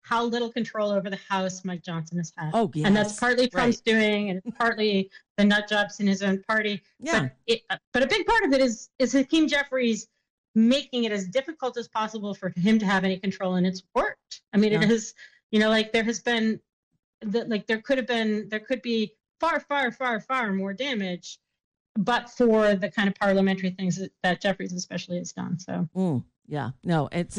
how little control over the House Mike Johnson has had. Oh, yes. And that's partly Trump's right. doing, and it's partly the nut jobs in his own party. Yeah. But a big part of it is Hakeem Jeffries making it as difficult as possible for him to have any control, and it's worked. I mean, it has, like there has been, there could be far more damage, but for the kind of parliamentary things that Jeffries especially has done. So. Yeah, no, it's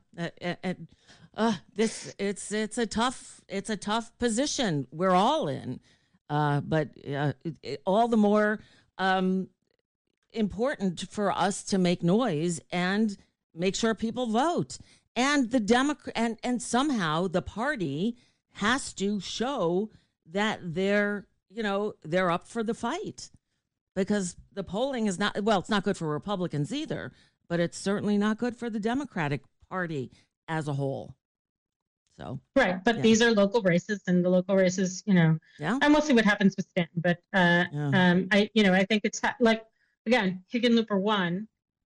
it's a tough position we're all in, but all the more important for us to make noise and make sure people vote. And the and somehow the party has to show that they're up for the fight, because the polling is not, well, it's not good for Republicans either, but it's certainly not good for the Democratic Party as a whole. So right, but these are local races, and the local races, and we'll see what happens with Stanton. But I think it's again, Hickenlooper won,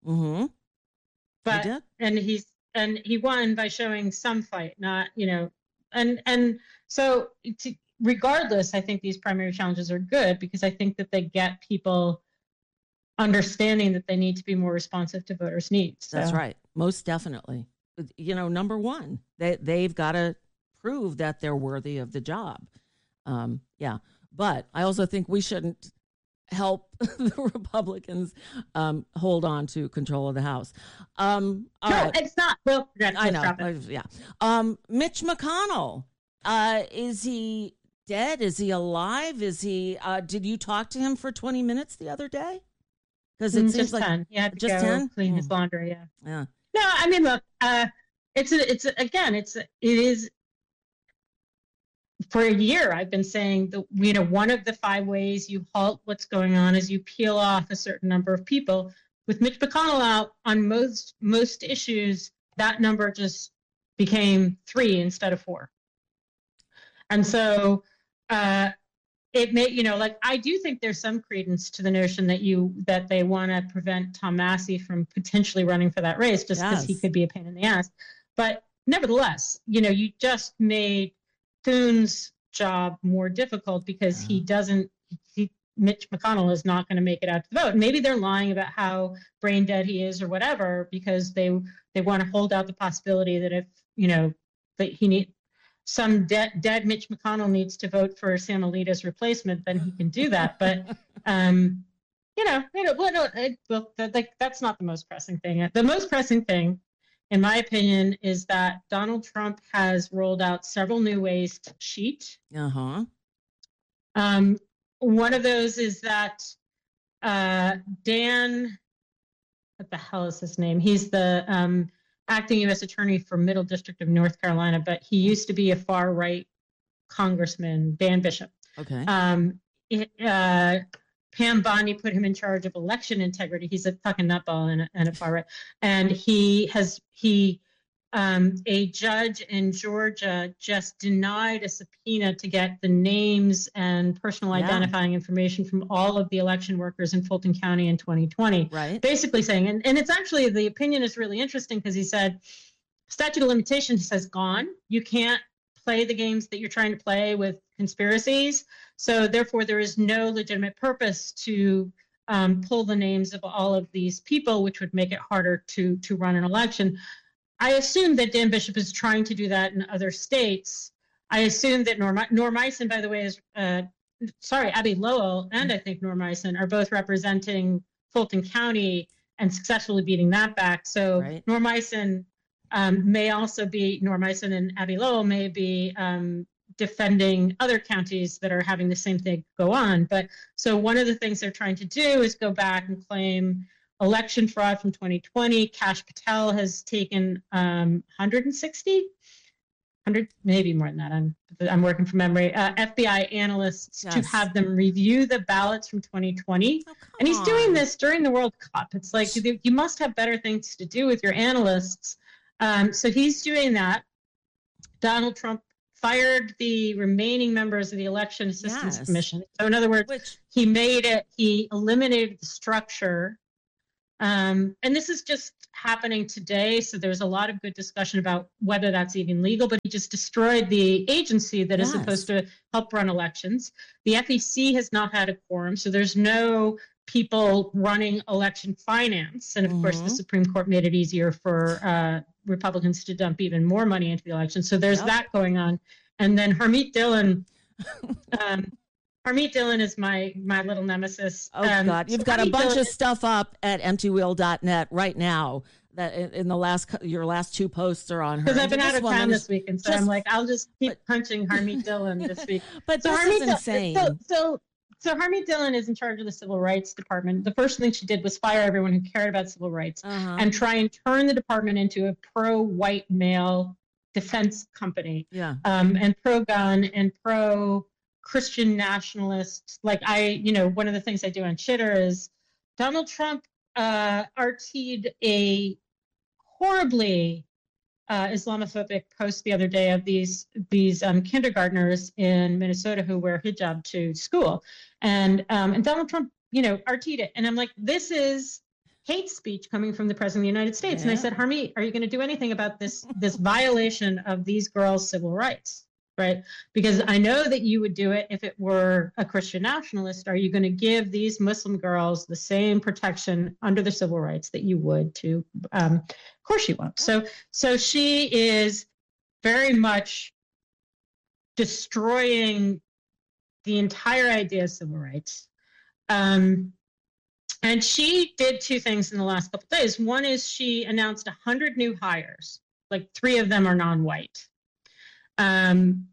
but he won by showing some fight, not and so regardless, I think these primary challenges are good, because I think that they get people understanding that they need to be more responsive to voters' needs. So. That's right. Most definitely. Number one, they've got to prove that they're worthy of the job. But I also think we shouldn't help the Republicans hold on to control of the House. It's not. Well, I know. Yeah. Mitch McConnell, is he dead? Is he alive? Is he? Did you talk to him for 20 minutes the other day? Because it seems like 10. Yeah, just 10. Clean his laundry. Yeah. Yeah. No, I mean, look, it is. For a year, I've been saying that one of the 5 ways you halt what's going on is you peel off a certain number of people. With Mitch McConnell out on most issues, that number just became 3 instead of 4. And so it may, I do think there's some credence to the notion that they want to prevent Tom Massey from potentially running for that race, just because he could be a pain in the ass. But nevertheless, you just made Thun's job more difficult, because Mitch McConnell is not going to make it out to the vote. Maybe they're lying about how brain dead he is or whatever, because they want to hold out the possibility that if, that some dead Mitch McConnell needs to vote for Sam Alito's replacement, then he can do that. But, that's not the most pressing thing. The most pressing thing, in my opinion, is that Donald Trump has rolled out several new ways to cheat. Uh-huh. One of those is that Dan, what the hell is his name? He's the acting U.S. attorney for Middle District of North Carolina, but he used to be a far-right congressman, Dan Bishop. Okay. Pam Bondi put him in charge of election integrity. He's a fucking nutball and a far right. And a judge in Georgia just denied a subpoena to get the names and personal identifying information from all of the election workers in Fulton County in 2020. Right. Basically saying, and it's actually, the opinion is really interesting, because he said, statute of limitations has gone. You can't play the games that you're trying to play with conspiracies. So therefore, there is no legitimate purpose to pull the names of all of these people, which would make it harder to run an election. I assume that Dan Bishop is trying to do that in other states. I assume that Norm Eisen, by the way, Abby Lowell and I think Norm Eisen are both representing Fulton County and successfully beating that back. So right. Norm Eisen and Abby Lowell may be defending other counties that are having the same thing go on. But so one of the things they're trying to do is go back and claim election fraud from 2020. Kash Patel has taken 160, maybe more than that. I'm working from memory. FBI analysts to have them review the ballots from 2020. And he's doing this during the World Cup. It's like, you must have better things to do with your analysts. So he's doing that. Donald Trump fired the remaining members of the Election Assistance Commission. So in other words, he eliminated the structure. And this is just happening today. So there's a lot of good discussion about whether that's even legal, but he just destroyed the agency that is supposed to help run elections. The FEC has not had a quorum, so there's no people running election finance. And of course, the Supreme Court made it easier for Republicans to dump even more money into the election. So there's that going on. And then Harmeet Dillon, Harmeet Dillon is my little nemesis. Oh, God. You've got a bunch of stuff up at emptywheel.net right now that in your last two posts are on her. Because I've been out of town this week, and so I'm like, I'll just keep punching Harmeet Dillon this week. But so this is insane. So Harmeet Dillon is in charge of the Civil Rights Department. The first thing she did was fire everyone who cared about civil rights and try and turn the department into a pro-white male defense company. Yeah. And pro-gun and pro-Christian nationalists. Like one of the things I do on Chitter is Donald Trump RT'd a horribly Islamophobic post the other day of these kindergartners in Minnesota who wear hijab to school, and Donald Trump, RT'd it, and I'm like, this is hate speech coming from the president of the United States. Yeah. And I said, Harmeet, are you going to do anything about this violation of these girls' civil rights? Right? Because I know that you would do it if it were a Christian nationalist. Are you going to give these Muslim girls the same protection under the civil rights that you would to, of course you won't. So she is very much destroying the entire idea of civil rights. And she did two things in the last couple of days. One is she announced 100 new hires, like 3 of them are non-white. And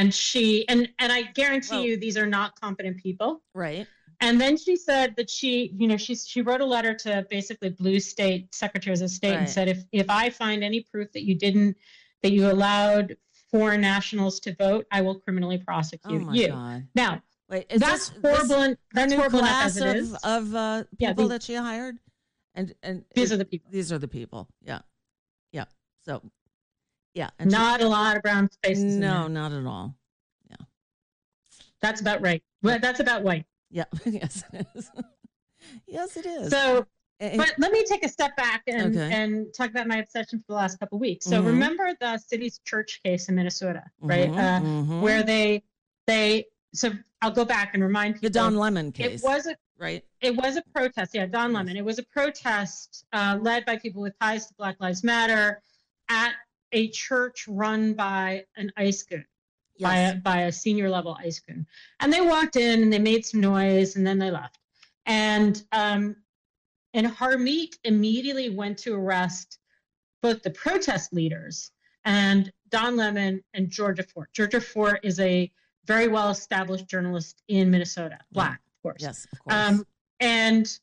I guarantee you these are not competent people. Right. And then she said that she wrote a letter to basically blue state secretaries of state and said, if I find any proof that you allowed foreign nationals to vote, I will criminally prosecute you. God. Now, that's horrible. That's horrible as it is. Of people that she hired, and these are the people. These are the people. Yeah. So. Yeah. And not a lot of brown spaces. No, not at all. Yeah. That's about right. Well, that's about white. Yeah. Yes, it is. Yes, it is. So, but let me take a step back and talk about my obsession for the last couple of weeks. So remember the City's Church case in Minnesota, right? Where so I'll go back and remind people. The Don Lemon case. It was a protest. Yeah, Don Lemon. It was a protest led by people with ties to Black Lives Matter at a church run by an ICE goon, by a senior level ICE goon. And they walked in and they made some noise and then they left. And Harmeet immediately went to arrest both the protest leaders and Don Lemon and Georgia Fort. Georgia Fort is a very well-established journalist in Minnesota, Black, of course. Yes, of course.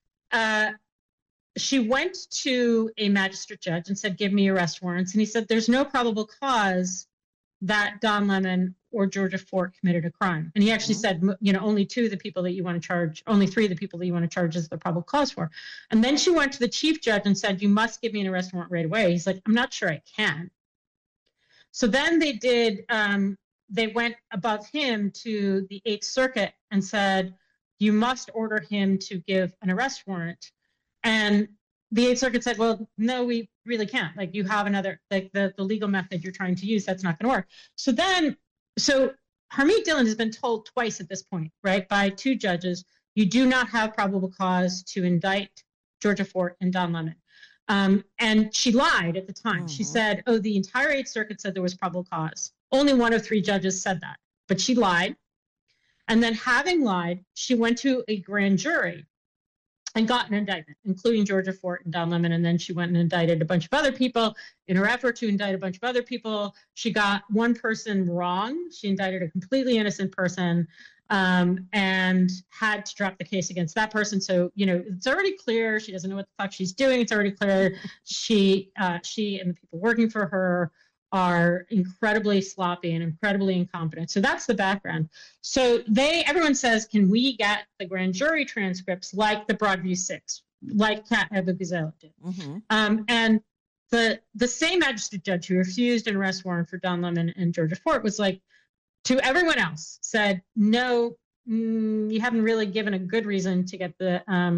She went to a magistrate judge and said, give me arrest warrants. And he said, there's no probable cause that Don Lemon or Georgia Fort committed a crime. And he actually said, only 2 of the people that you want to charge, only 3 of the people that you want to charge is the probable cause for. And then she went to the chief judge and said, you must give me an arrest warrant right away. He's like, I'm not sure I can. So then they went above him to the 8th Circuit and said, you must order him to give an arrest warrant. And the 8th Circuit said, well, no, we really can't. Like, you have another, like the legal method you're trying to use, that's not going to work. So Harmeet Dillon has been told twice at this point, right, by 2 judges, you do not have probable cause to indict Georgia Fort and Don Lemon. And she lied at the time. She said, the entire 8th Circuit said there was probable cause. Only 1 of 3 judges said that, but she lied. And then having lied, she went to a grand jury and got an indictment, including Georgia Fort and Don Lemon. And then she went and indicted a bunch of other people. In her effort to indict a bunch of other people, she got one person wrong. She indicted a completely innocent person and had to drop the case against that person. So, it's already clear she doesn't know what the fuck she's doing. It's already clear she and the people working for her are incredibly sloppy and incredibly incompetent. So that's the background. So everyone says, can we get the grand jury transcripts like the Broadview 6, like Kat Abu-Ghazaleh did? And the same magistrate judge who refused an arrest warrant for Don Lemon and Georgia Fort was like, to everyone else, said, no, you haven't really given a good reason to get the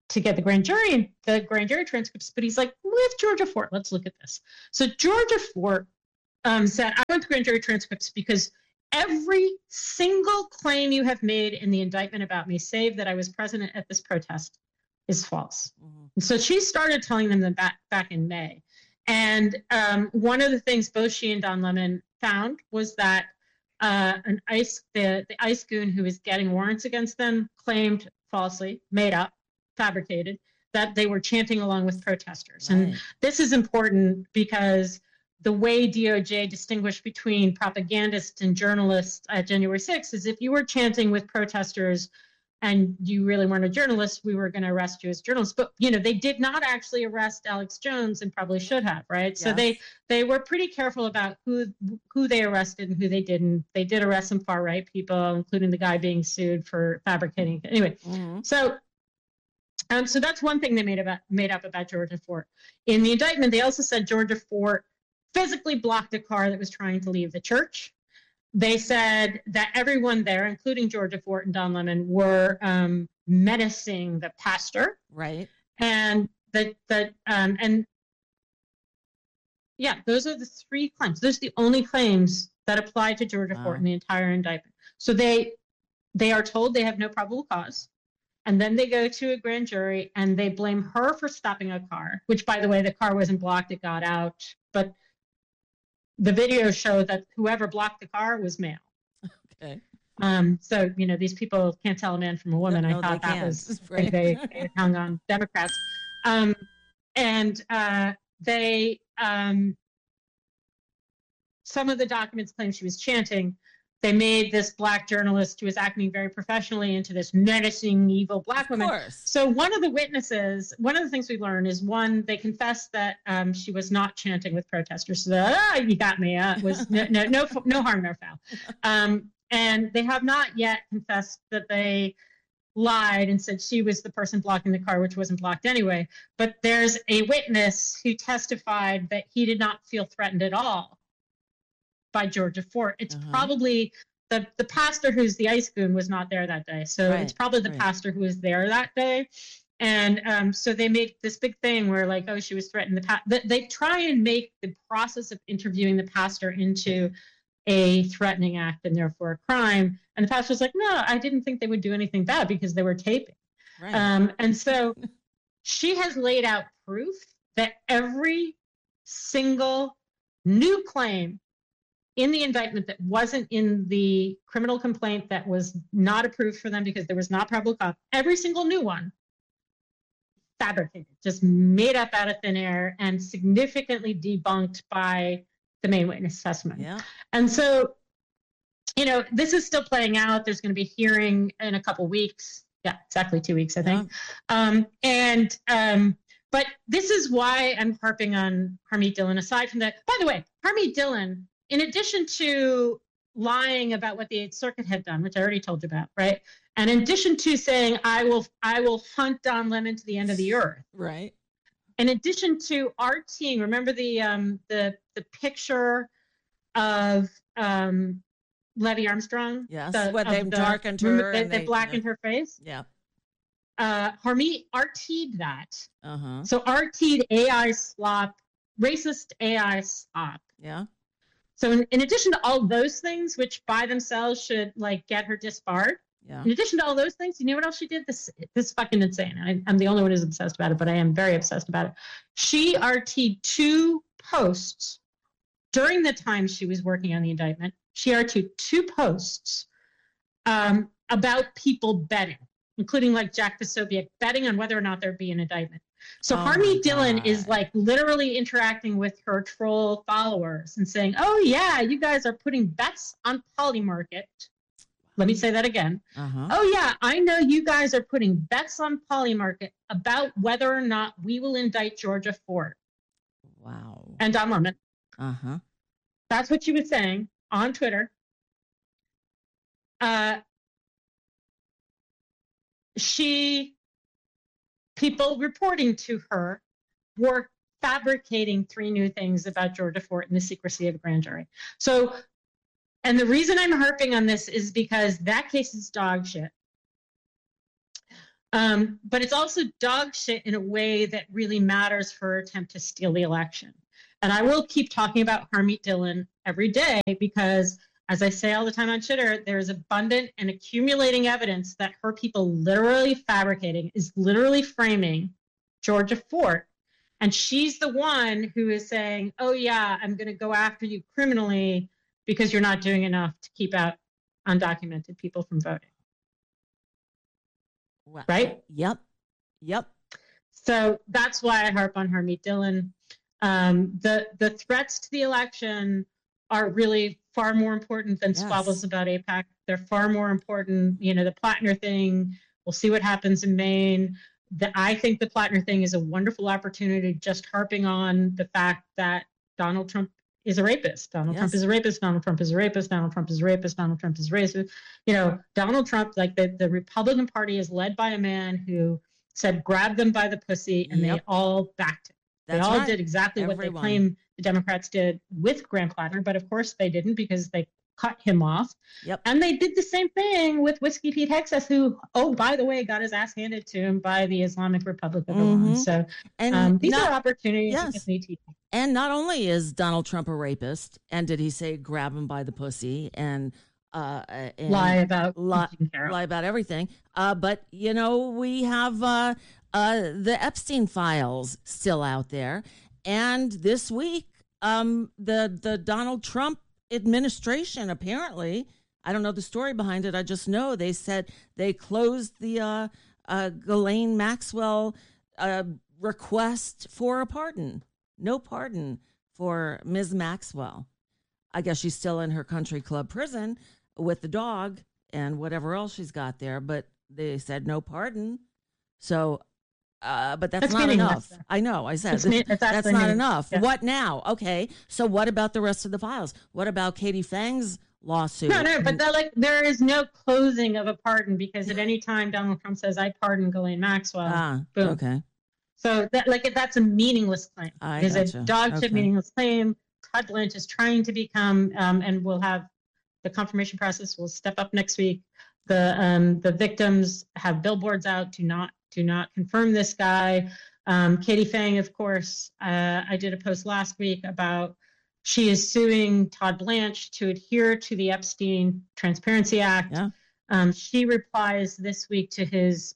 to get the grand jury transcripts, but he's like, with Georgia Fort, let's look at this. So Georgia Fort said, I want the grand jury transcripts because every single claim you have made in the indictment about me, save that I was present at this protest, is false. And so she started telling them that back in May. And one of the things both she and Don Lemon found was that the ICE goon who was getting warrants against them claimed falsely, made up, fabricated, that they were chanting along with protesters. Right. And this is important because the way DOJ distinguished between propagandists and journalists at January 6th is if you were chanting with protesters and you really weren't a journalist, we were going to arrest you as journalists. But, they did not actually arrest Alex Jones and probably should have, right? Yes. So they were pretty careful about who they arrested and who they didn't. They did arrest some far-right people, including the guy being sued for fabricating. Anyway, so that's one thing they made up about Georgia Fort. In the indictment, they also said Georgia Fort physically blocked a car that was trying to leave the church. They said that everyone there, including Georgia Fort and Don Lemon, were menacing the pastor. Right. And those are the three claims. Those are the only claims that apply to Georgia Fort in the entire indictment. So they are told they have no probable cause. And then they go to a grand jury and they blame her for stopping a car, which, by the way, the car wasn't blocked, it got out. But the video showed that whoever blocked the car was male. Okay. So, these people can't tell a man from a woman. No, I thought that was, right. they hung on Democrats. Some of the documents claim she was chanting. They made this Black journalist who was acting very professionally into this menacing, evil Black woman. So one of the things we learned is, one, they confessed that she was not chanting with protesters. So you got me. It was no harm, no foul. And they have not yet confessed that they lied and said she was the person blocking the car, which wasn't blocked anyway. But there's a witness who testified that he did not feel threatened at all by Georgia Fort. It's probably the pastor who's the ICE goon was not there that day. So it's probably the pastor who was there that day. And so they make this big thing where, like, oh, she was threatened. They try and make the process of interviewing the pastor into a threatening act and therefore a crime. And the pastor's like, no, I didn't think they would do anything bad because they were taping. Right. And so she has laid out proof that every single new claim in the indictment that wasn't in the criminal complaint that was not approved for them because there was not probable cause, every single new one, fabricated, just made up out of thin air and significantly debunked by the main witness testimony. Yeah. And so, this is still playing out. There's going to be a hearing in a couple weeks. Yeah, exactly 2 weeks, I think. But this is why I'm harping on Harmeet Dillon. Aside from that, by the way, Harmeet Dillon, in addition to lying about what the Eighth Circuit had done, which I already told you about, right? And in addition to saying, I will hunt Don Lemon to the end of the earth. Right. In addition to our team, remember the picture of Levy Armstrong? Yes, what they've darkened her. They blackened her face? Yeah. Harmeet RT'd that. So RT'd AI slop, racist AI slop. Yeah. So in addition to all those things, which by themselves should get her disbarred, in addition to all those things, you know what else she did? This is fucking insane. I'm the only one who's obsessed about it, but I am very obsessed about it. She RT'd 2 posts during the time she was working on the indictment. She RT'd 2 posts about people betting, including Jack Posobiec betting on whether or not there'd be an indictment. So Harmeet Dillon is literally interacting with her troll followers and saying, oh yeah, you guys are putting bets on Polymarket. Let me say that again. Oh yeah, I know you guys are putting bets on Polymarket about whether or not we will indict Georgia Fort. Wow. And Don Lemon. That's what she was saying on Twitter. People reporting to her were fabricating 3 new things about Georgia Fort and the secrecy of the grand jury. So, and the reason I'm harping on this is because that case is dog shit. But it's also dog shit in a way that really matters for her attempt to steal the election. And I will keep talking about Harmeet Dillon every day because, as I say all the time on Twitter, there's abundant and accumulating evidence that her people literally fabricating, is literally framing Georgia Fort. And she's the one who is saying, oh, yeah, I'm going to go after you criminally because you're not doing enough to keep out undocumented people from voting. Wow. Right? Yep. So that's why I harp on Harmeet Dillon. The threats to the election are really far more important than squabbles about AIPAC. They're far more important. You know, the Plattner thing, we'll see what happens in Maine. I think the Plattner thing is a wonderful opportunity, just harping on the fact that Donald Trump is a rapist. Donald Trump is a rapist. Donald Trump is a rapist. Donald Trump is a rapist. Donald Trump is racist. You know, Donald Trump, like the Republican Party is led by a man who said, grab them by the pussy, and they all backed it. They all did exactly what they claim the Democrats did with Graham Plattner, but of course they didn't because they cut him off. And they did the same thing with Whiskey Pete Hegseth, who, oh, by the way, got his ass handed to him by the Islamic Republic of Iran. So these are opportunities that need to. And not only is Donald Trump a rapist, and did he say grab him by the pussy and lie about everything, but you know, we have the Epstein files still out there, and this week the Donald Trump administration, apparently, I don't know the story behind it, I just know they said they closed the Ghislaine Maxwell request for a pardon. No pardon for Ms. Maxwell. I guess she's still in her country club prison with the dog and whatever else she's got there, but they said no pardon. So, but that's not enough. I know, I said that's not enough. Yeah. What now? Okay, so what about the rest of the files? What about Katie Fang's lawsuit? No, but there is no closing of a pardon because at any time Donald Trump says, I pardon Ghislaine Maxwell, boom. Okay. So that's a meaningless claim. It's a dog shit meaningless claim. Todd Blanche is trying to become, and we'll have the confirmation process will step up next week. The victims have billboards out. Do not confirm this guy. Katie Fang, of course, I did a post last week about she is suing Todd Blanche to adhere to the Epstein Transparency Act. Yeah. She replies this week to his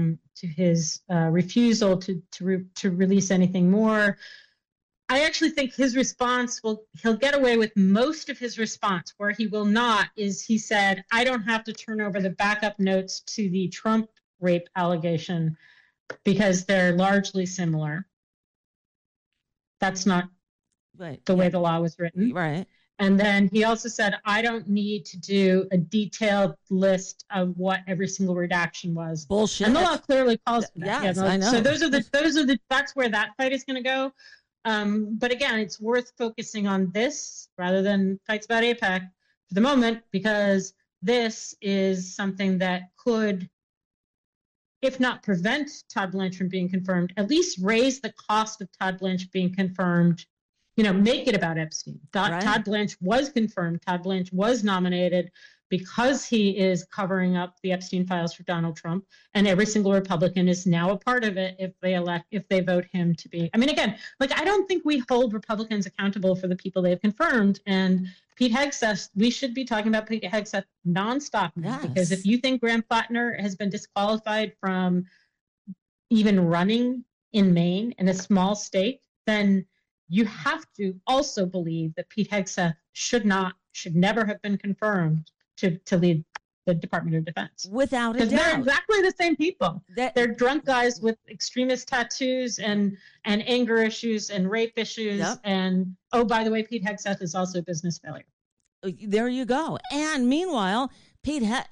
refusal to release anything more. I actually think his response he'll get away with most of his response. Where he will not is he said, I don't have to turn over the backup notes to the Trump rape allegation because they're largely similar. That's not the way the law was written. Right. And then he also said, I don't need to do a detailed list of what every single redaction was. Bullshit. And the law clearly calls for that. Yes, I know. So that's where that fight is going to go. But again, it's worth focusing on this rather than fights about AIPAC for the moment, because this is something that could, if not prevent Todd Blanche from being confirmed, at least raise the cost of Todd Blanche being confirmed, make it about Epstein. Todd Blanche was confirmed. Todd Blanche was nominated because he is covering up the Epstein files for Donald Trump, and every single Republican is now a part of it if they vote him to be. I mean, again, I don't think we hold Republicans accountable for the people they've confirmed. And Pete Hegseth, we should be talking about Pete Hegseth nonstop now, because if you think Graham Plattner has been disqualified from even running in Maine in a small state, then you have to also believe that Pete Hegseth should never have been confirmed to lead the Department of Defense. Without a doubt. They're exactly the same people. They're drunk guys with extremist tattoos and anger issues and rape issues. Yep. And, oh, by the way, Pete Hegseth is also a business failure. There you go. And meanwhile, Graham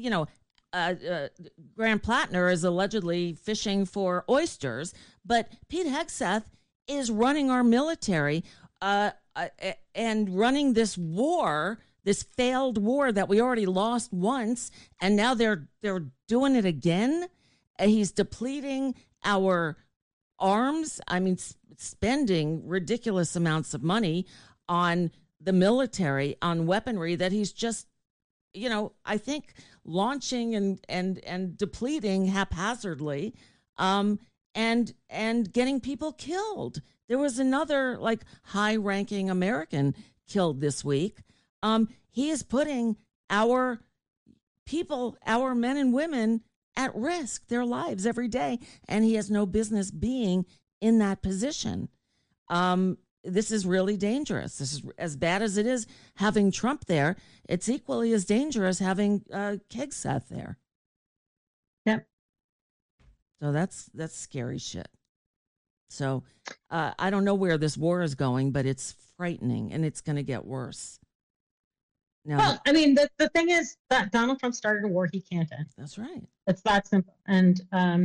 Plattner is allegedly fishing for oysters, but Pete Hegseth is running our military and running this war, this failed war that we already lost once, and now they're doing it again. He's depleting our arms. I mean, spending ridiculous amounts of money on the military, on weaponry that he's just I think launching and depleting haphazardly, and getting people killed. There was another like high-ranking American killed this week. He is putting our people, our men and women, at risk, their lives every day, and he has no business being in that position. This is really dangerous. This is as bad as it is having Trump there. It's equally as dangerous having Kegseth there. Yep. So that's scary shit. So I don't know where this war is going, but it's frightening, and it's going to get worse. Now, well, I mean, the thing is that Donald Trump started a war he can't end. That's right. It's that simple. And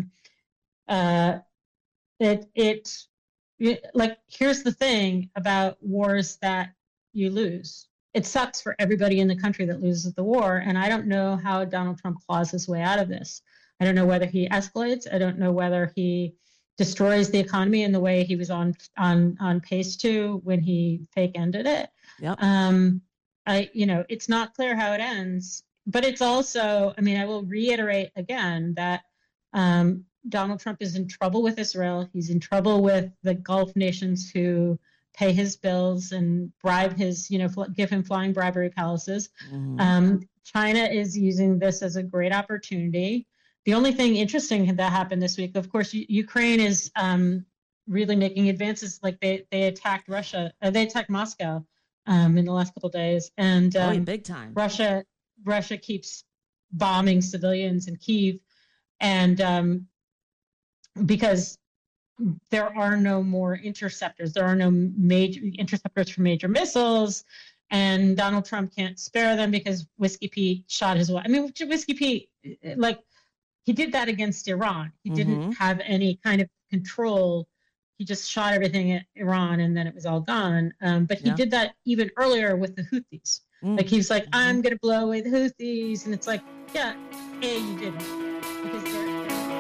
like, here's the thing about wars that you lose. It sucks for everybody in the country that loses the war. And I don't know how Donald Trump claws his way out of this. I don't know whether he escalates. I don't know whether he destroys the economy in the way he was on pace to when he fake ended it. Yep. It's not clear how it ends, but it's also, I mean, I will reiterate again that Donald Trump is in trouble with Israel. He's in trouble with the Gulf nations who pay his bills and bribe his, give him flying bribery palaces. Mm-hmm. China is using this as a great opportunity. The only thing interesting that happened this week, of course, Ukraine is really making advances. Like they attacked Russia, they attacked Moscow in the last couple of days, and big time. Russia keeps bombing civilians in Kyiv, and because there are no more interceptors, there are no major interceptors for major missiles, and Donald Trump can't spare them because Whiskey Pete shot his wife. I mean, Whiskey Pete, like, he did that against Iran. He didn't have any kind of control. He just shot everything at Iran, and then it was all gone. But he did that even earlier with the Houthis. Like, he's like, I'm going to blow away the Houthis. And it's like, yeah, you didn't. Because they're...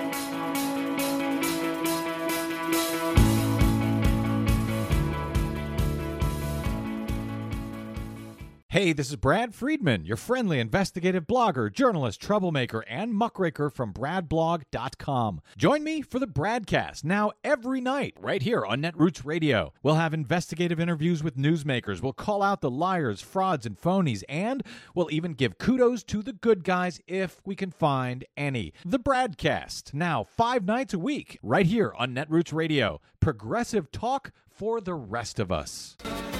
Hey, this is Brad Friedman, your friendly investigative blogger, journalist, troublemaker, and muckraker from bradblog.com. Join me for the Bradcast, now every night, right here on Netroots Radio. We'll have investigative interviews with newsmakers, we'll call out the liars, frauds, and phonies, and we'll even give kudos to the good guys if we can find any. The Bradcast, now 5 nights a week, right here on Netroots Radio. Progressive talk for the rest of us.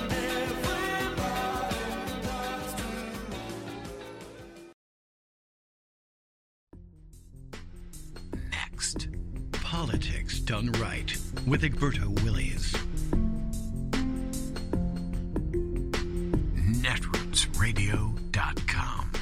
Politics Done Right with Egberto Willies. Netrootsradio.com.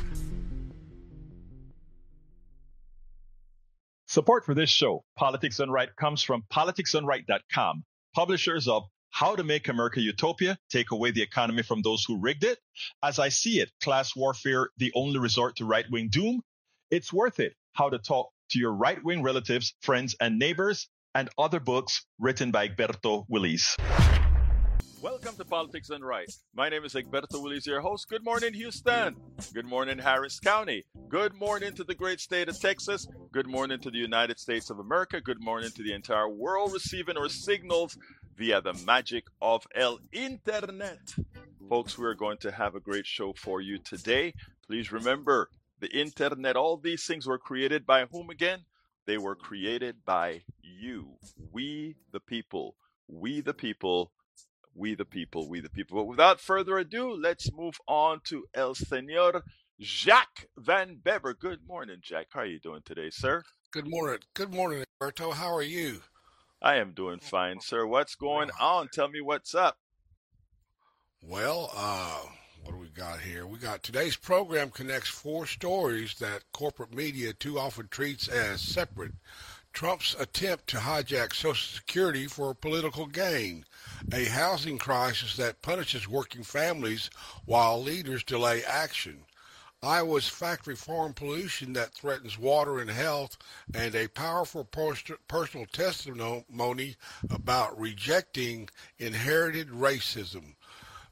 Support for this show, Politics Done Right, comes from politicsdoneright.com, publishers of How to Make America Utopia, Take Away the Economy from Those Who Rigged It, As I See It, Class Warfare, The Only Resort to Right-Wing Doom, It's Worth It, How to Talk to Your Right-Wing Relatives, Friends, and Neighbors, and other books written by Egberto Willies. Welcome to Politics Done Right. My name is Egberto Willies, your host. Good morning, Houston. Good morning, Harris County. Good morning to the great state of Texas. Good morning to the United States of America. Good morning to the entire world receiving our signals via the magic of El Internet. Folks, we're going to have a great show for you today. Please remember, the internet, all these things were created by whom again? They were created by you. We the people. We the people. We the people. We the people. But without further ado, let's move on to El Señor Jack Van Bever. Good morning, Jack. How are you doing today, sir? Good morning. Good morning, Egberto. How are you? I am doing fine, sir. What's going on? Tell me what's up. Well, what do we got here? We got today's program connects 4 stories that corporate media too often treats as separate. Trump's attempt to hijack Social Security for political gain. A housing crisis that punishes working families while leaders delay action. Iowa's factory farm pollution that threatens water and health, and a powerful personal testimony about rejecting inherited racism.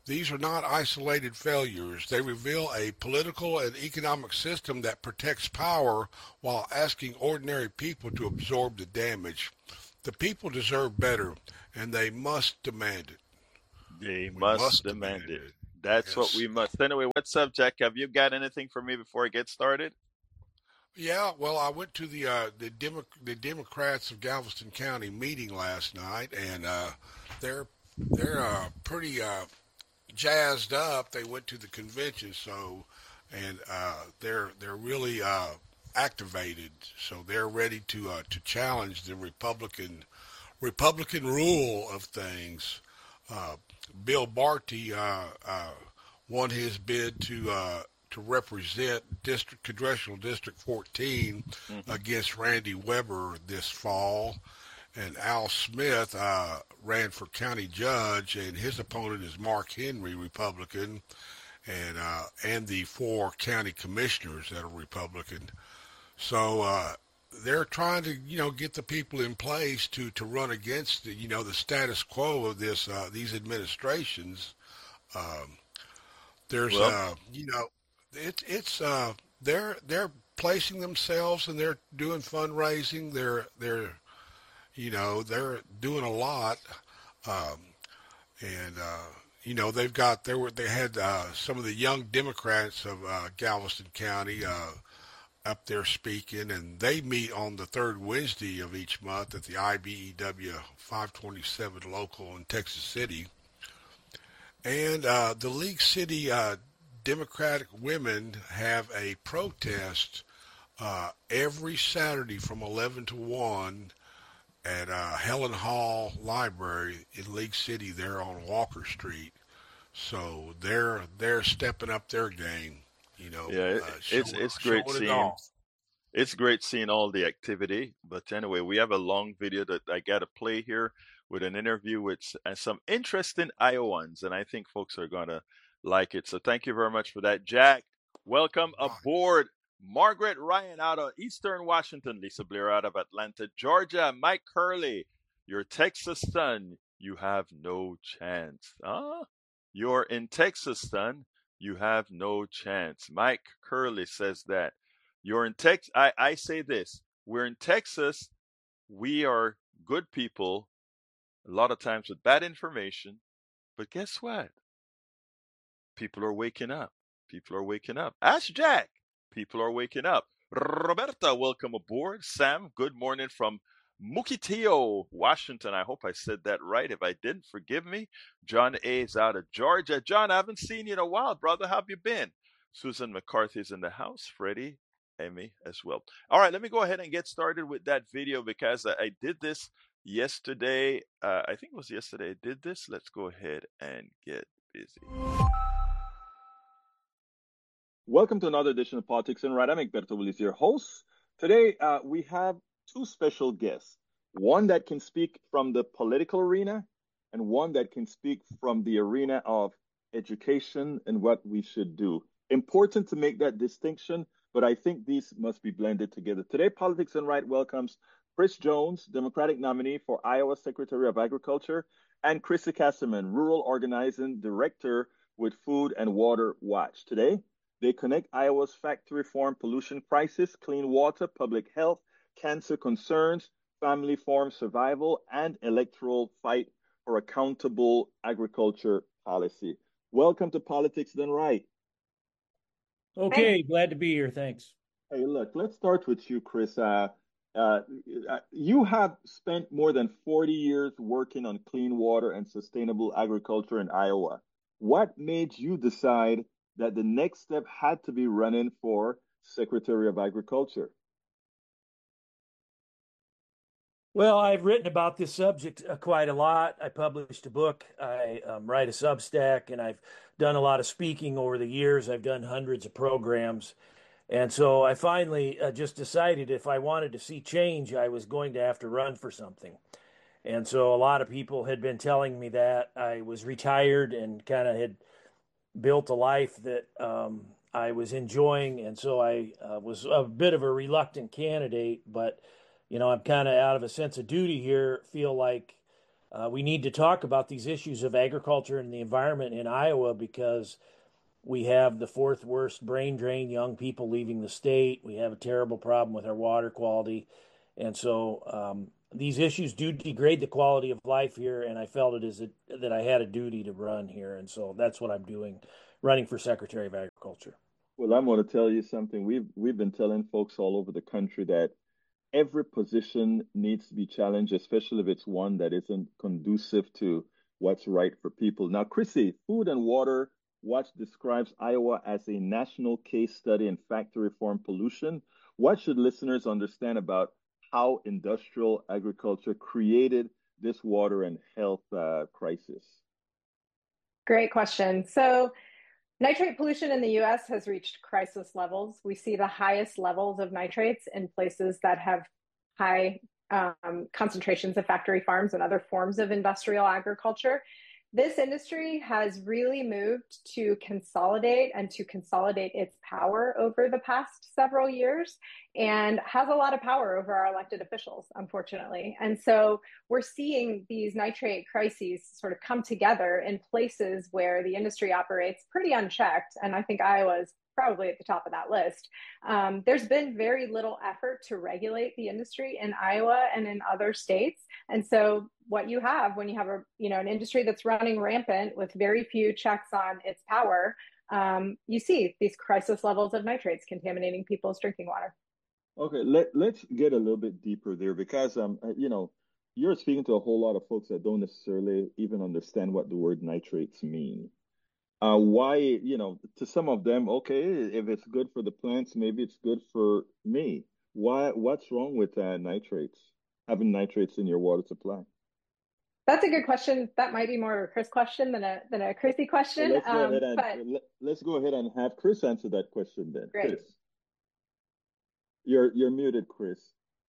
These are not isolated failures. They reveal a political and economic system that protects power while asking ordinary people to absorb the damage. The people deserve better, and they must demand it. They We must must demand demand it. it. That's what Yes. we must. Anyway, what's up, Jack? Have you got anything for me before I get started? Yeah, well, I went to the Democrats of Galveston County meeting last night, and they're pretty jazzed up. They went to the convention, so and they're really activated, so they're ready to challenge the Republican rule of things. Uh, Bill Barty won his bid to represent Congressional District 14 Hmm. against Randy Weber this fall, and Al Smith ran for county judge, and his opponent is Mark Henry, Republican, and the four county commissioners that are Republican. So they're trying to get the people in place to run against the status quo of these administrations. Um, there's Well, it's they're placing themselves, and they're doing fundraising. They're doing a lot. Um, and they had some of the young Democrats of Galveston County up there speaking, and they meet on the third Wednesday of each month at the IBEW 527 local in Texas City. And the League City Democratic women have a protest every Saturday from 11 to 1 at Helen Hall Library in League City there on Walker Street. So they're stepping up their game, yeah, it's great showing it seeing. off. It's great seeing all the activity. But anyway, we have a long video that I got to play here with an interview with some interesting Iowans, and I think folks are going to like it. So thank you very much for that, Jack. Welcome Right. aboard. Margaret Ryan out of Eastern Washington, Lisa Blair out of Atlanta, Georgia, Mike Curley, your Texas son, you have no chance. Huh? You're in Texas, son, you have no chance. Mike Curley says that. You're in Texas. I say this. We're in Texas. We are good people, a lot of times with bad information. But guess what? People are waking up. People are waking up. Ask Jack. People are waking up. Roberta, welcome aboard. Sam, good morning from Mukilteo, Washington. I hope I said that right. If I didn't, forgive me. John A. is out of Georgia. John, I haven't seen you in a while, brother. How have you been? Susan McCarthy's in the house. Freddie, Emmy as well. All right, let me go ahead and get started with that video because I did this yesterday. I think it was yesterday I did this. Let's go ahead and get busy. Welcome to another edition of Politics and Right. I'm Egberto Willis, your host. Today, we have two special guests, one that can speak from the political arena and one that can speak from the arena of education and what we should do. Important to make that distinction, but I think these must be blended together. Today, Politics and Right welcomes Chris Jones, Democratic nominee for Iowa Secretary of Agriculture, and Chrissy Casserman, Rural Organizing Director with Food and Water Watch. Today, they connect Iowa's factory farm pollution crisis, clean water, public health, cancer concerns, family farm survival, and electoral fight for accountable agriculture policy. Welcome to Politics Done Right. Okay, glad to be here. Thanks. Hey, look, let's start with you, Chris. You have spent more than 40 years working on clean water and sustainable agriculture in Iowa. What made you decide that the next step had to be running for Secretary of Agriculture? Well, I've written about this subject quite a lot. I published a book, I write a Substack, and I've done a lot of speaking over the years. I've done hundreds of programs. And so I finally just decided if I wanted to see change, I was going to have to run for something. And so a lot of people had been telling me that I was retired and kind of had built a life that I was enjoying, and so I was a bit of a reluctant candidate. But I'm kind of out of a sense of duty here. Feel like We need to talk about these issues of agriculture and the environment in Iowa because we have the fourth worst brain drain, young people leaving the state. We have a terrible problem with our water quality. And so these issues do degrade the quality of life here. And I felt that I had a duty to run here. And so that's what I'm doing, running for Secretary of Agriculture. Well, I'm going to tell you something. We've been telling folks all over the country that every position needs to be challenged, especially if it's one that isn't conducive to what's right for people. Now, Chrissy, Food and Water Watch describes Iowa as a national case study in factory farm pollution. What should listeners understand about how industrial agriculture created this water and health crisis? Great question. So nitrate pollution in the US has reached crisis levels. We see the highest levels of nitrates in places that have high concentrations of factory farms and other forms of industrial agriculture. This industry has really moved to consolidate its power over the past several years and has a lot of power over our elected officials, unfortunately. And so we're seeing these nitrate crises sort of come together in places where the industry operates pretty unchecked. And I think Iowa is probably at the top of that list. There's been very little effort to regulate the industry in Iowa and in other states. And so what you have when you have an industry that's running rampant with very few checks on its power, you see these crisis levels of nitrates contaminating people's drinking water. Okay, let's get a little bit deeper there because you're speaking to a whole lot of folks that don't necessarily even understand what the word nitrates mean. Why, to some of them, okay, if it's good for the plants, maybe it's good for me. What's wrong with nitrates, having nitrates in your water supply? That's a good question. That might be more of a Chris question than a Chrissy question. Let's go ahead and have Chris answer that question then. Great. Chris, you're muted, Chris.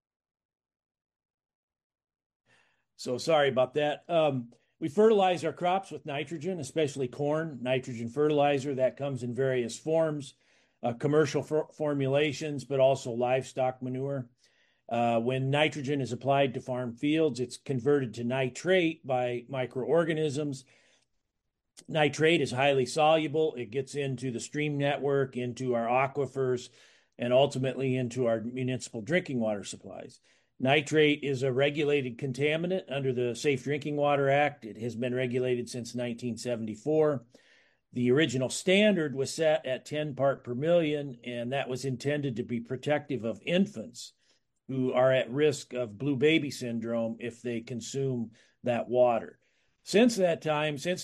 So sorry about that. We fertilize our crops with nitrogen, especially corn, nitrogen fertilizer that comes in various forms, commercial formulations, but also livestock manure. When nitrogen is applied to farm fields, it's converted to nitrate by microorganisms. Nitrate is highly soluble. It gets into the stream network, into our aquifers, and ultimately into our municipal drinking water supplies. Nitrate is a regulated contaminant under the Safe Drinking Water Act. It has been regulated since 1974. The original standard was set at 10 part per million, and that was intended to be protective of infants who are at risk of blue baby syndrome if they consume that water. Since that time, since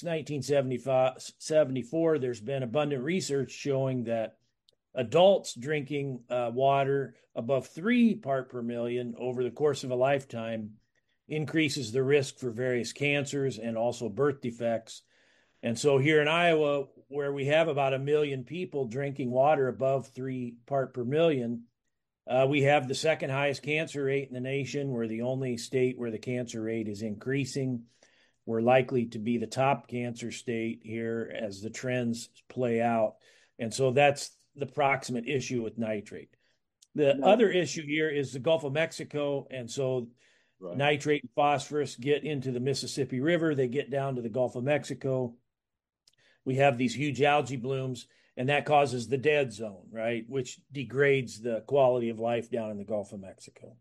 1974, there's been abundant research showing that adults drinking water above 3 part per million over the course of a lifetime increases the risk for various cancers and also birth defects. And so here in Iowa, where we have about 1 million people drinking water above 3 part per million, we have the second highest cancer rate in the nation. We're the only state where the cancer rate is increasing. We're likely to be the top cancer state here as the trends play out. And so that's the proximate issue with nitrate. The other issue here is the Gulf of Mexico. And so nitrate and phosphorus get into the Mississippi River. They get down to the Gulf of Mexico. We have these huge algae blooms, and that causes the dead zone, right? Which degrades the quality of life down in the Gulf of Mexico.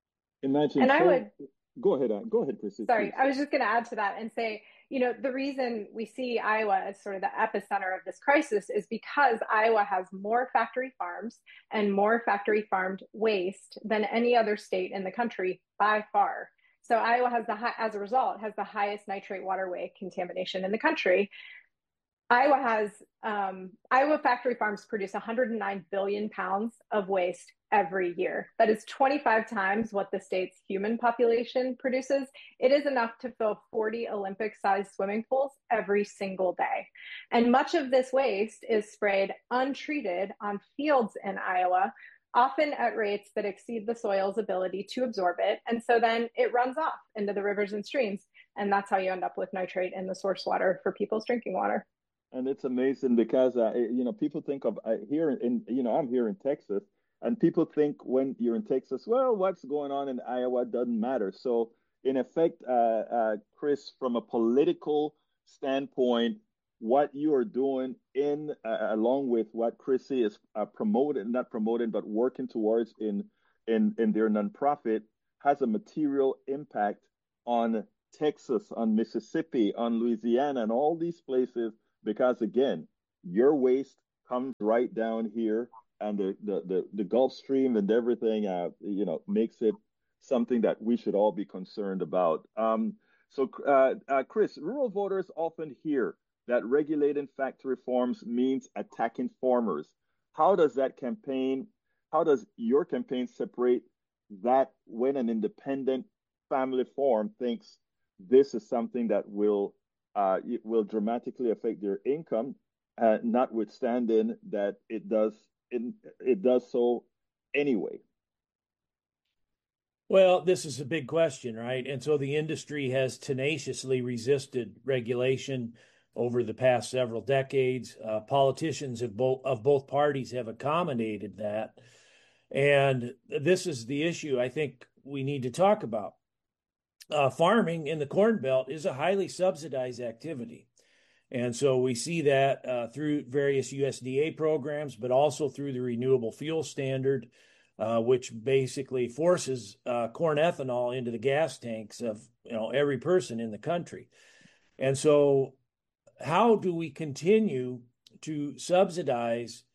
Go ahead, Chrissy. Sorry, please. I was just going to add to that and say, the reason we see Iowa as sort of the epicenter of this crisis is because Iowa has more factory farms and more factory farmed waste than any other state in the country by far. So Iowa has as a result, has the highest nitrate waterway contamination in the country. Iowa factory farms produce 109 billion pounds of waste every year. That is 25 times what the state's human population produces. It is enough to fill 40 Olympic-sized swimming pools every single day. And much of this waste is sprayed untreated on fields in Iowa, often at rates that exceed the soil's ability to absorb it. And so then it runs off into the rivers and streams. And that's how you end up with nitrate in the source water for people's drinking water. And it's amazing because people think of I'm here in Texas, and people think when you're in Texas, well, what's going on in Iowa doesn't matter. So in effect, Chris, from a political standpoint, what you are doing along with what Chrissy is promoting, not promoting, but working towards in their nonprofit has a material impact on Texas, on Mississippi, on Louisiana, and all these places, because again, your waste comes right down here, and the Gulf Stream and everything, makes it something that we should all be concerned about. Chris, rural voters often hear that regulating factory farms means attacking farmers. How does your campaign separate that when an independent family farm thinks this is something that will dramatically affect their income, notwithstanding that it does so anyway? Well, this is a big question, right? And so the industry has tenaciously resisted regulation over the past several decades. Politicians of both parties have accommodated that. And this is the issue I think we need to talk about. Farming in the Corn Belt is a highly subsidized activity. And so we see that through various USDA programs, but also through the Renewable Fuel Standard, which basically forces corn ethanol into the gas tanks of every person in the country. And so how do we continue to subsidize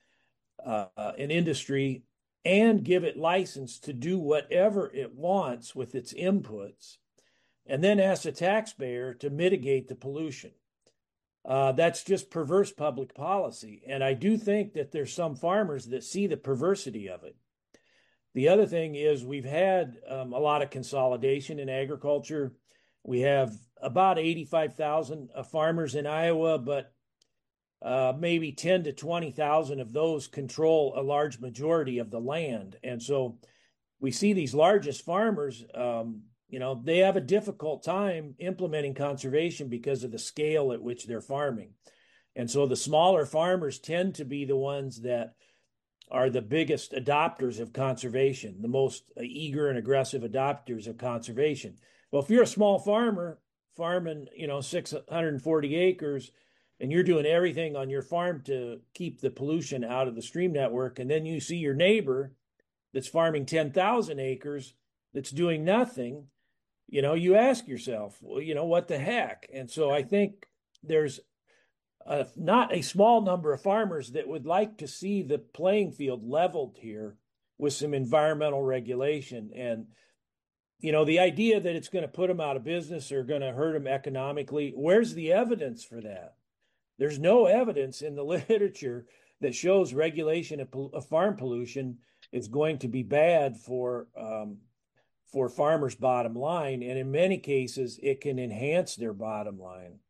an industry and give it license to do whatever it wants with its inputs, and then ask the taxpayer to mitigate the pollution? That's just perverse public policy. And I do think that there's some farmers that see the perversity of it. The other thing is we've had a lot of consolidation in agriculture. We have about 85,000 farmers in Iowa, but maybe 10 to 20,000 of those control a large majority of the land. And so we see these largest farmers, they have a difficult time implementing conservation because of the scale at which they're farming. And so the smaller farmers tend to be the ones that are the biggest adopters of conservation, the most eager and aggressive adopters of conservation. Well, if you're a small farmer farming, 640 acres, and you're doing everything on your farm to keep the pollution out of the stream network, and then you see your neighbor that's farming 10,000 acres that's doing nothing, you ask yourself, well, what the heck? And so I think there's not a small number of farmers that would like to see the playing field leveled here with some environmental regulation. And, the idea that it's going to put them out of business or going to hurt them economically, where's the evidence for that? There's no evidence in the literature that shows regulation of farm pollution is going to be bad for farmers' bottom line. And in many cases, it can enhance their bottom line.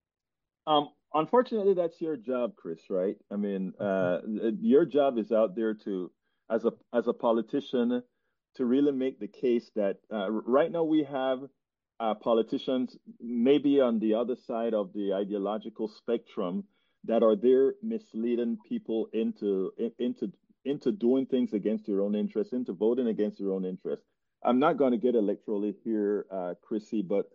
Unfortunately, that's your job, Chris, right? I mean, your job is out there as a politician, to really make the case that right now we have politicians maybe on the other side of the ideological spectrum that are there misleading people into doing things against their own interests, into voting against their own interests. I'm not going to get electorally here, Chrissy, but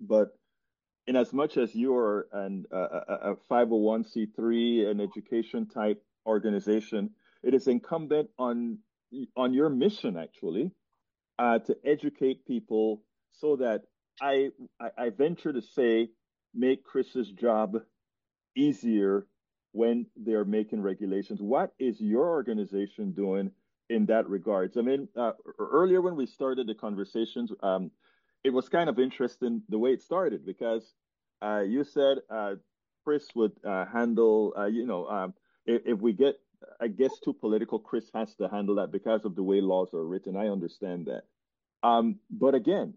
in as much as you're a 501c3, an education type organization, it is incumbent on your mission, actually, to educate people so that I venture to say, make Chris's job easier when they're making regulations. What is your organization doing in that regards? I mean, earlier when we started the conversations, it was kind of interesting the way it started, because you said Chris would handle, if we get, I guess, too political, Chris has to handle that because of the way laws are written. I understand that. But again,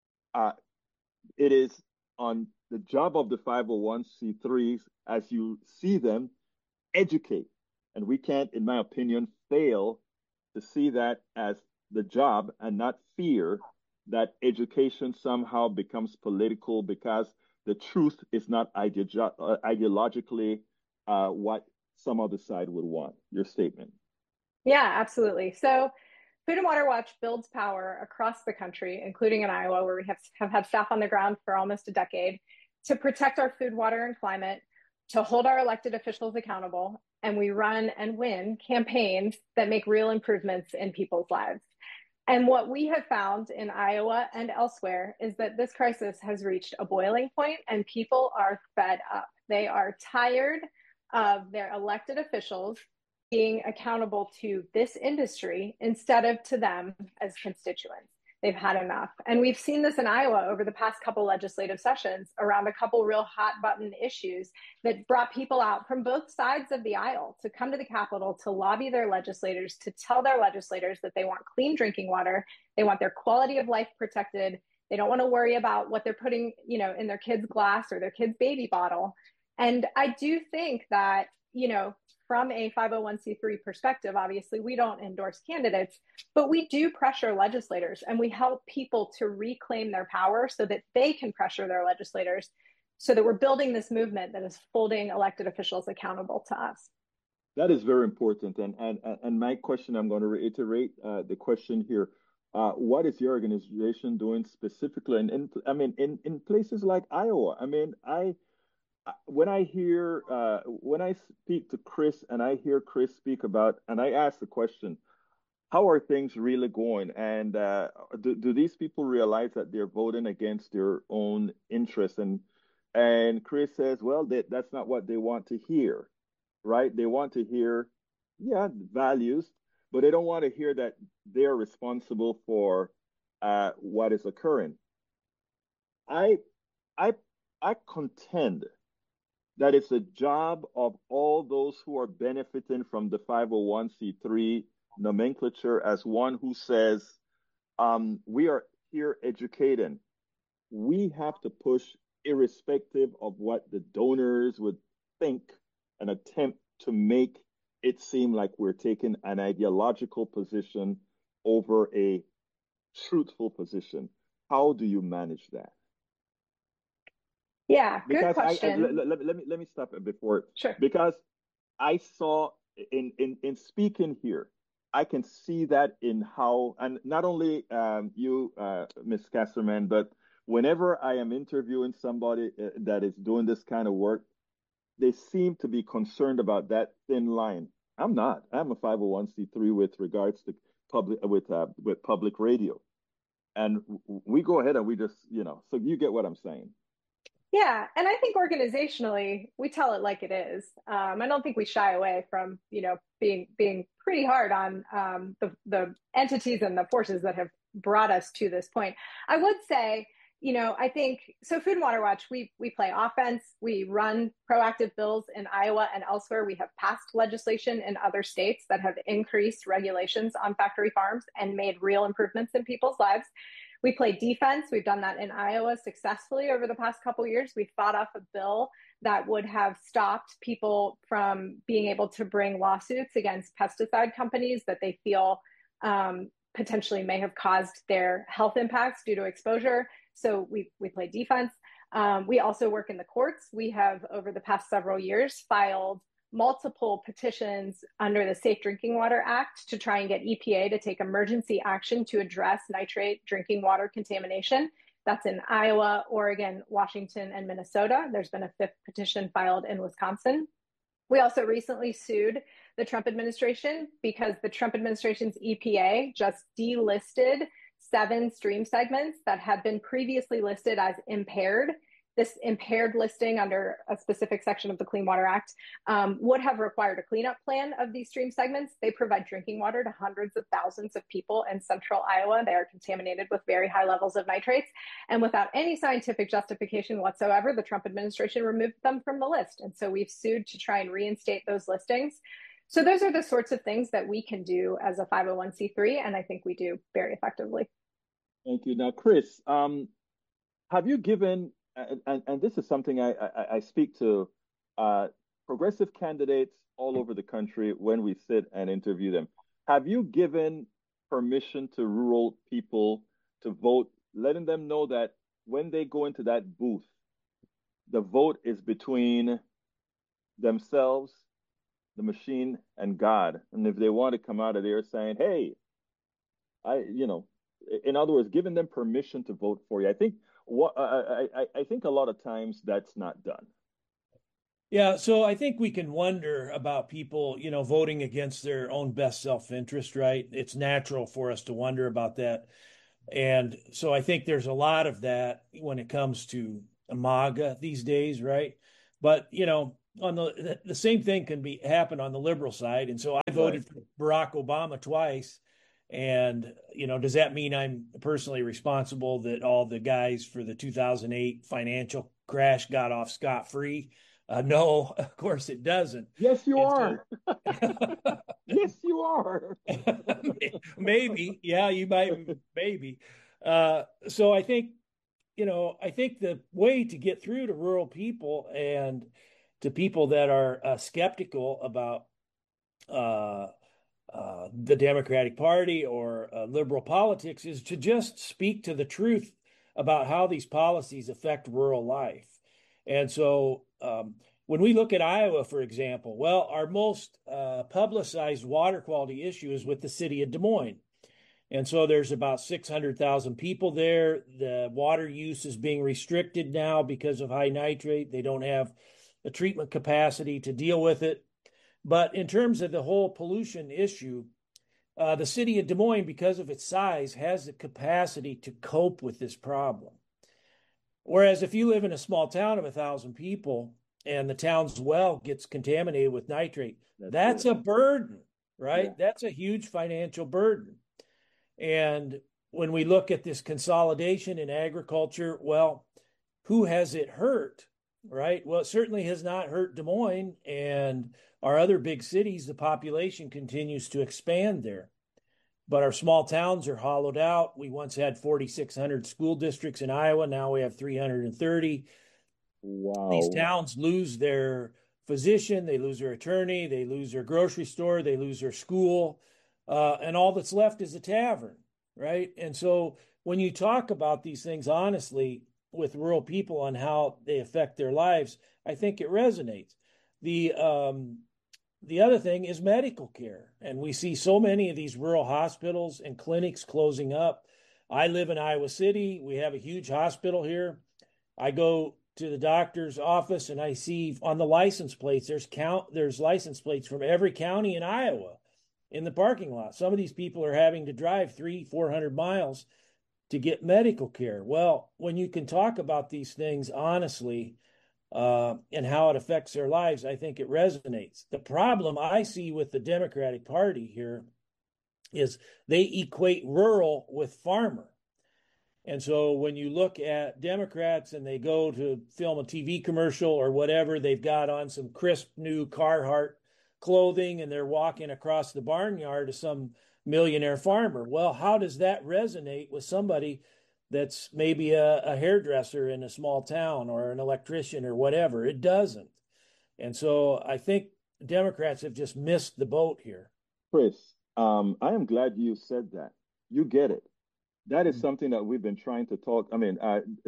it is on the job of the 501c3s, as you see them, educate. And we can't, in my opinion, fail to see that as the job and not fear that education somehow becomes political because the truth is not ideologically what some other side would want. Your statement. Yeah, absolutely. So Food and Water Watch builds power across the country, including in Iowa, where we have had staff on the ground for almost a decade, to protect our food, water, and climate, to hold our elected officials accountable, and we run and win campaigns that make real improvements in people's lives. And what we have found in Iowa and elsewhere is that this crisis has reached a boiling point and people are fed up. They are tired of their elected officials being accountable to this industry instead of to them as constituents. They've had enough. And we've seen this in Iowa over the past couple legislative sessions around a couple real hot button issues that brought people out from both sides of the aisle to come to the Capitol to lobby their legislators, to tell their legislators that they want clean drinking water, they want their quality of life protected, they don't want to worry about what they're putting, in their kid's glass or their kid's baby bottle. And I do think that, from a 501c3 perspective, obviously, we don't endorse candidates, but we do pressure legislators and we help people to reclaim their power so that they can pressure their legislators, so that we're building this movement that is holding elected officials accountable to us. That is very important. And my question, I'm going to reiterate the question here. What is your organization doing specifically? And in places like Iowa, when I speak to Chris and I hear Chris speak about, and I ask the question, how are things really going? And do these people realize that they're voting against their own interests? And Chris says, well, that's not what they want to hear, right? They want to hear, values, but they don't want to hear that they're responsible for what is occurring. I contend that it's the job of all those who are benefiting from the 501c3 nomenclature, as one who says, we are here educating. We have to push irrespective of what the donors would think, and attempt to make it seem like we're taking an ideological position over a truthful position. How do you manage that? Yeah, good question. Let me stop it before. Sure. Because I saw in speaking here, I can see that in how, and not only you, Ms. Kasserman, but whenever I am interviewing somebody that is doing this kind of work, they seem to be concerned about that thin line. I'm not. I'm a 501c3 with regards to public radio, and we go ahead and we just, so you get what I'm saying. Yeah, and I think organizationally, we tell it like it is. I don't think we shy away from, being pretty hard on the entities and the forces that have brought us to this point. I would say, I think, so Food and Water Watch, we play offense. We run proactive bills in Iowa and elsewhere. We have passed legislation in other states that have increased regulations on factory farms and made real improvements in people's lives. We play defense. We've done that in Iowa successfully over the past couple of years. We fought off a bill that would have stopped people from being able to bring lawsuits against pesticide companies that they feel potentially may have caused their health impacts due to exposure. So we play defense. We also work in the courts. We have, over the past several years, filed multiple petitions under the Safe Drinking Water Act to try and get EPA to take emergency action to address nitrate drinking water contamination. That's in Iowa, Oregon, Washington, and Minnesota. There's been a fifth petition filed in Wisconsin. We also recently sued the Trump administration because the Trump administration's EPA just delisted 7 stream segments that had been previously listed as impaired. This impaired listing under a specific section of the Clean Water Act would have required a cleanup plan of these stream segments. They provide drinking water to hundreds of thousands of people in central Iowa. They are contaminated with very high levels of nitrates. And without any scientific justification whatsoever, the Trump administration removed them from the list. And so we've sued to try and reinstate those listings. So those are the sorts of things that we can do as a 501c3, and I think we do very effectively. Thank you. Now, Chris, have you given, and this is something I speak to progressive candidates all over the country when we sit and interview them. Have you given permission to rural people to vote, letting them know that when they go into that booth, the vote is between themselves, the machine, and God? And if they want to come out of there saying, hey, In other words, giving them permission to vote for you. I think I think a lot of times that's not done. Yeah, so I think we can wonder about people, voting against their own best self-interest, right? It's natural for us to wonder about that. And so I think there's a lot of that when it comes to MAGA these days, right? But, on the same thing can happen on the liberal side. And so I voted for Barack Obama twice. And, does that mean I'm personally responsible that all the guys for the 2008 financial crash got off scot-free? No, of course it doesn't. Yes, you are. Yes, you are. Maybe. Yeah, you might. Maybe. So I think, I think the way to get through to rural people and to people that are skeptical about the Democratic Party or liberal politics is to just speak to the truth about how these policies affect rural life. And so when we look at Iowa, for example, well, our most publicized water quality issue is with the city of Des Moines. And so there's about 600,000 people there. The water use is being restricted now because of high nitrate. They don't have a treatment capacity to deal with it. But in terms of the whole pollution issue, the city of Des Moines, because of its size, has the capacity to cope with this problem. Whereas if you live in a small town of 1,000 people and the town's well gets contaminated with nitrate, that's a burden, right? Yeah. That's a huge financial burden. And when we look at this consolidation in agriculture, well, who has it hurt, right? Well, it certainly has not hurt Des Moines and our other big cities. The population continues to expand there. But our small towns are hollowed out. We once had 4,600 school districts in Iowa. Now we have 330. Wow. These towns lose their physician, they lose their attorney, they lose their grocery store, they lose their school, and all that's left is a tavern, right? And so when you talk about these things honestly with rural people on how they affect their lives, I think it resonates. The other thing is medical care. And we see so many of these rural hospitals and clinics closing up. I live in Iowa City. We have a huge hospital here. I go to the doctor's office and I see on the license plates, there's license plates from every county in Iowa in the parking lot. Some of these people are having to drive 300-400 miles to get medical care. Well, when you can talk about these things honestly, and how it affects their lives, I think it resonates. The problem I see with the Democratic Party here is they equate rural with farmer. And so when you look at Democrats and they go to film a TV commercial or whatever, they've got on some crisp new Carhartt clothing and they're walking across the barnyard of some millionaire farmer. Well, how does that resonate with somebody that's maybe a hairdresser in a small town or an electrician or whatever? It doesn't. And so I think Democrats have just missed the boat here. Chris, I am glad you said that. You get it. That is something that we've been trying to talk. I mean,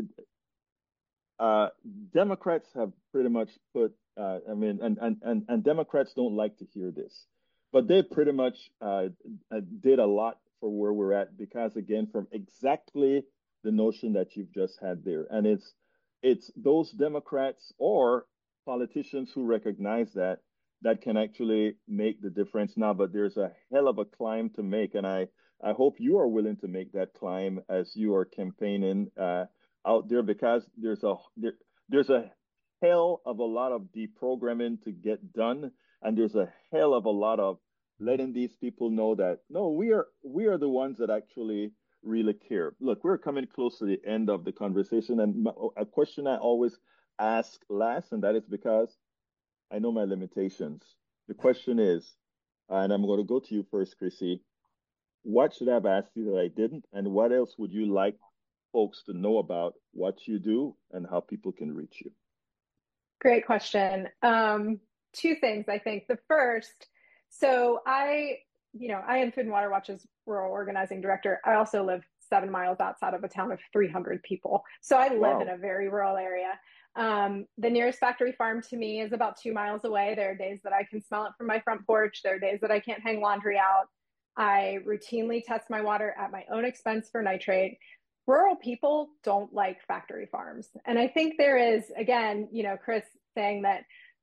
Democrats have pretty much put, and Democrats don't like to hear this, but they pretty much did a lot for where we're at because, again, from exactly the notion that you've just had there. And it's those Democrats or politicians who recognize that can actually make the difference now. But there's a hell of a climb to make. And I hope you are willing to make that climb as you are campaigning out there, because there's a hell of a lot of deprogramming to get done. And there's a hell of a lot of letting these people know that, no, we are the ones that actually really care. Look, we're coming close to the end of the conversation, and a question I always ask last, and that is because I know my limitations. The question is, and I'm going to go to you first, Chrissy, what should I have asked you that I didn't, and what else would you like folks to know about what you do and how people can reach you? Great question. Two things, I think. The first, so I am Food and Water Watch's rural organizing director. I also live 7 miles outside of a town of 300 people. So I live in a very rural area. The nearest factory farm to me is about 2 miles away. There are days that I can smell it from my front porch. There are days that I can't hang laundry out. I routinely test my water at my own expense for nitrate. Rural people don't like factory farms. And I think there is, again, Chris saying that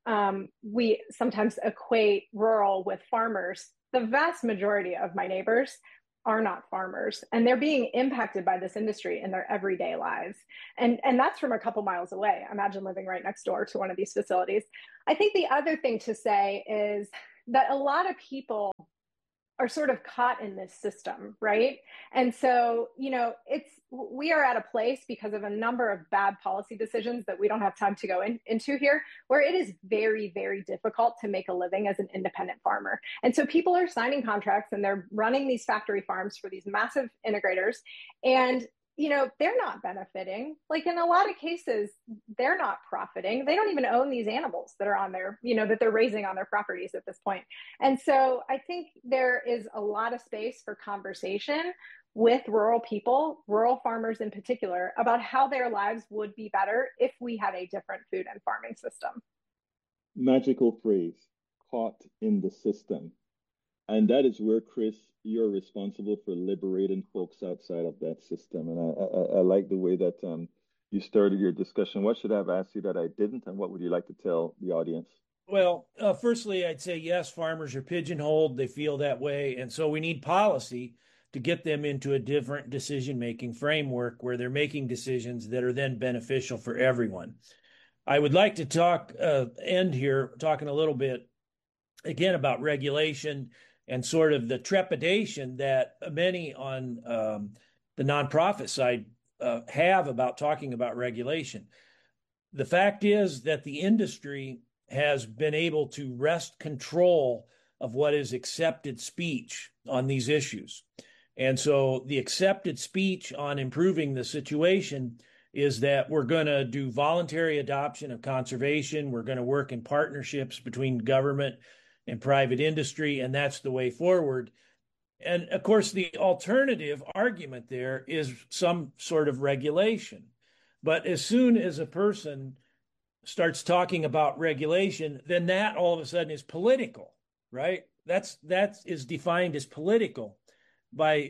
we sometimes equate rural with farmers. The vast majority of my neighbors are not farmers, and they're being impacted by this industry in their everyday lives. And that's from a couple miles away. Imagine living right next door to one of these facilities. I think the other thing to say is that a lot of people are sort of caught in this system, right? And so, we are at a place because of a number of bad policy decisions that we don't have time to go into here, where it is very, very difficult to make a living as an independent farmer. And so people are signing contracts and they're running these factory farms for these massive integrators. And they're not benefiting. Like in a lot of cases, they're not profiting. They don't even own these animals that are on their, that they're raising on their properties at this point. And so I think there is a lot of space for conversation with rural people, rural farmers in particular, about how their lives would be better if we had a different food and farming system. Magical phrase, caught in the system. And that is where, Chris, you're responsible for liberating folks outside of that system. And I like the way that you started your discussion. What should I have asked you that I didn't? And what would you like to tell the audience? Well, firstly, I'd say, yes, farmers are pigeonholed. They feel that way. And so we need policy to get them into a different decision-making framework where they're making decisions that are then beneficial for everyone. I would like to end here talking a little bit, again, about regulation and sort of the trepidation that many on the nonprofit side have about talking about regulation. The fact is that the industry has been able to wrest control of what is accepted speech on these issues. And so the accepted speech on improving the situation is that we're going to do voluntary adoption of conservation. We're going to work in partnerships between government and private industry, and that's the way forward. And of course, the alternative argument there is some sort of regulation. But as soon as a person starts talking about regulation, then that all of a sudden is political, right? That is defined as political by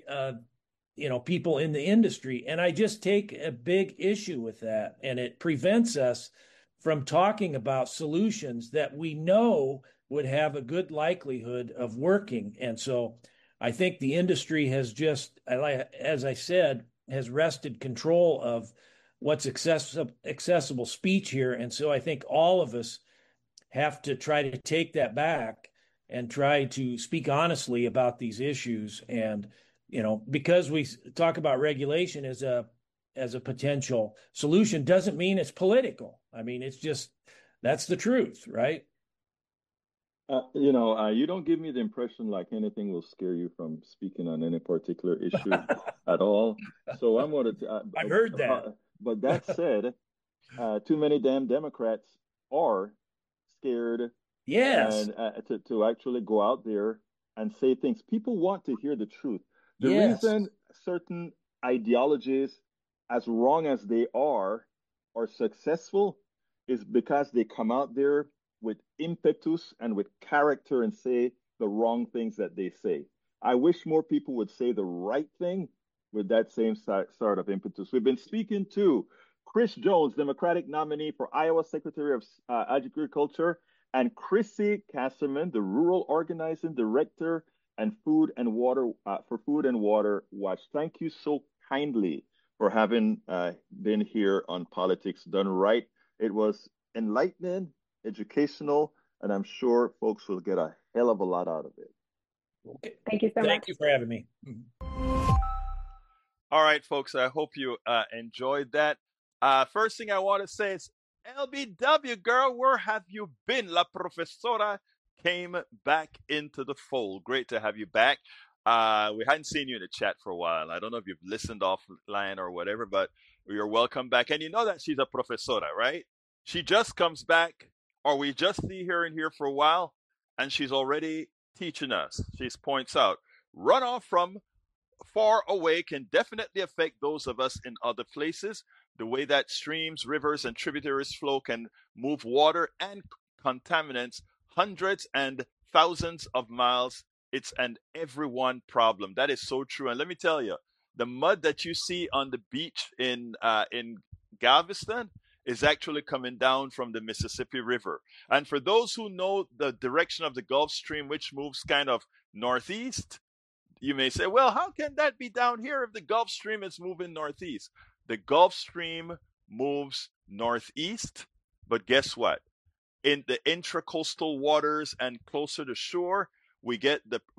people in the industry. And I just take a big issue with that. And it prevents us from talking about solutions that we know would have a good likelihood of working. And so I think the industry has just, as I said, has wrested control of what's accessible speech here. And so I think all of us have to try to take that back and try to speak honestly about these issues. And, because we talk about regulation as a potential solution doesn't mean it's political. I mean, it's just, that's the truth, right? You don't give me the impression like anything will scare you from speaking on any particular issue at all. So I'm going to. I've heard that. But that said, too many damn Democrats are scared. Yes. And to actually go out there and say things. People want to hear the truth. The reason certain ideologies, as wrong as they are successful is because they come out there with impetus and with character and say the wrong things that they say. I wish more people would say the right thing with that same sort of impetus. We've been speaking to Chris Jones, Democratic nominee for Iowa Secretary of Agriculture, and Chrissy Kasserman, the Rural Organizing Director and Food and Water Watch. Thank you so kindly for having been here on Politics Done Right. It was enlightening, educational, and I'm sure folks will get a hell of a lot out of it. Okay. Thank you so much. Thank you for having me. All right, folks, I hope you enjoyed that. First thing I want to say is, LBW, girl, where have you been? La Profesora came back into the fold. Great to have you back. We hadn't seen you in the chat for a while. I don't know if you've listened offline or whatever, but you're welcome back. And you know that she's a profesora, right? She just comes back, or we just see her in here for a while, and she's already teaching us. She points out, runoff from far away can definitely affect those of us in other places. The way that streams, rivers, and tributaries flow can move water and contaminants hundreds and thousands of miles It's an everyone problem. That is so true. And let me tell you, the mud that you see on the beach in Galveston is actually coming down from the Mississippi River. And for those who know the direction of the Gulf Stream, which moves kind of northeast, you may say, well, how can that be down here if the Gulf Stream is moving northeast? The Gulf Stream moves northeast, but guess what? In the intracoastal waters and closer to shore, we get the